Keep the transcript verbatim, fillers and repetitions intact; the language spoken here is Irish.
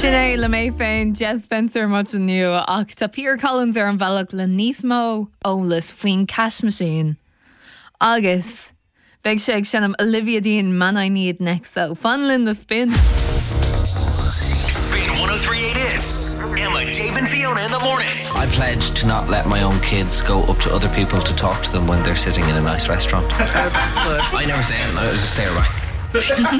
Sinné le mé féin Jess Spencer mat an nu ach tá Peter Collins ar an bhealach le níos mó ólas faoin cash machine. Agus beag sé ag sinnam Olivia Dean Man I Need Next so Funlin the Spin. Spin one oh three point eight is Emma, Dave and Fiona in the morning. I pledge to not let my own kids go up to other people to talk to them when they're sitting in a nice restaurant. That's good. I never say anything, I just stare back.